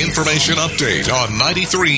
information update on 93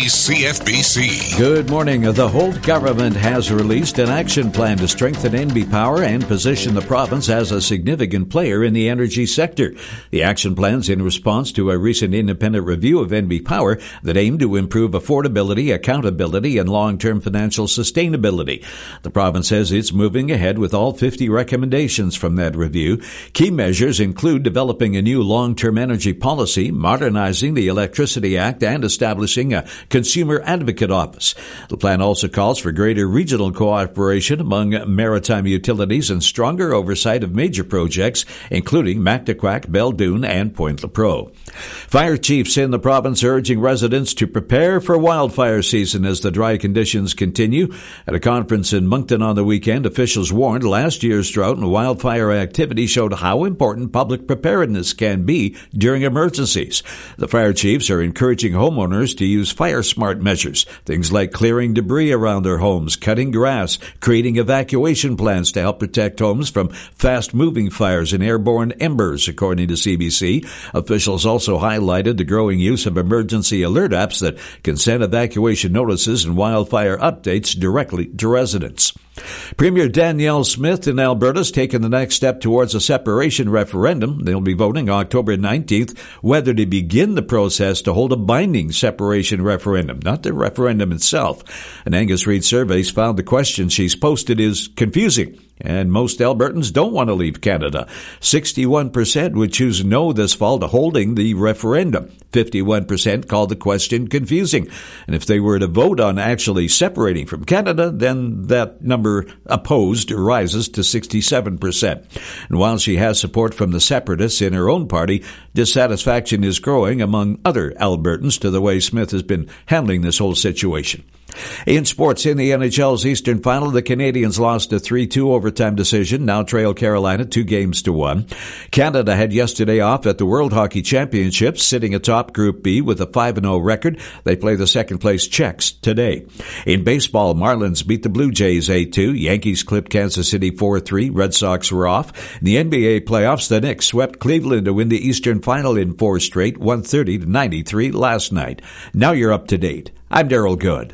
CFBC. Good morning. The Holt government has released an action plan to strengthen NB Power and position the province as a significant player in the energy sector. The action plan's in response to a recent independent review of NB Power that aimed to improve affordability, accountability, and long-term financial sustainability. The province says it's moving ahead with all 50 recommendations from that review. Key measures include developing a new long-term energy policy, modernizing the Electricity Act, and establishing a consumer advocate office. The plan also calls for greater regional cooperation among maritime utilities and stronger oversight of major projects, including Mactaquac, Beldoon, and Point Lepreau. Fire chiefs in the province are urging residents to prepare for wildfire season as the dry conditions continue. At a conference in Moncton on the weekend, officials warned last year's drought and wildfire activity showed how important public preparedness can be during emergencies. The fire chiefs are encouraging homeowners to use fire-smart measures, things like clearing debris around their homes, cutting grass, creating evacuation plans to help protect homes from fast-moving fires and airborne embers, according to CBC. Officials also highlighted the growing use of emergency alert apps that can send evacuation notices and wildfire updates directly to residents. Premier Danielle Smith in Alberta has taken the next step towards a separation referendum. They'll be voting October 19th whether to begin the process to hold a binding separation referendum, not the referendum itself. An Angus Reid survey's found the question she's posted is confusing, and most Albertans don't want to leave Canada. 61% would choose no this fall to holding the referendum. 51% called the question confusing. And if they were to vote on actually separating from Canada, then that number opposed rises to 67%. And while she has support from the separatists in her own party, dissatisfaction is growing among other Albertans to the way Smith has been handling this whole situation. In sports, in the NHL's Eastern Final, the Canadiens lost a 3-2 overtime decision, now trail Carolina 2-1. Canada had yesterday off at the World Hockey Championships, sitting atop Group B with a 5-0 record. They play the second-place Czechs today. In baseball, Marlins beat the Blue Jays 8-2. Yankees clipped Kansas City 4-3. Red Sox were off. In the NBA playoffs, the Knicks swept Cleveland to win the Eastern Final in 4 straight, 130-93 last night. Now you're up to date. I'm Daryl Good.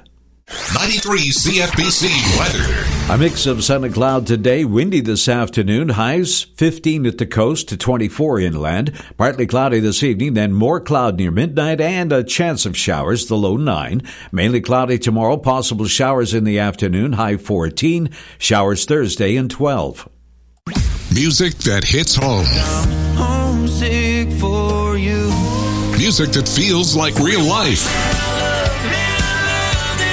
93 CFBC weather. A mix of sun and cloud today. Windy this afternoon. Highs 15 at the coast to 24 inland. Partly cloudy this evening, then more cloud near midnight and a chance of showers, the low 9. Mainly cloudy tomorrow. Possible showers in the afternoon. High 14. Showers Thursday and 12. Music that hits home. I'm homesick for you. Music that feels like real life.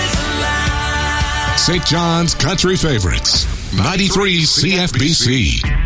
St. John's Country Favorites, 93 CFBC.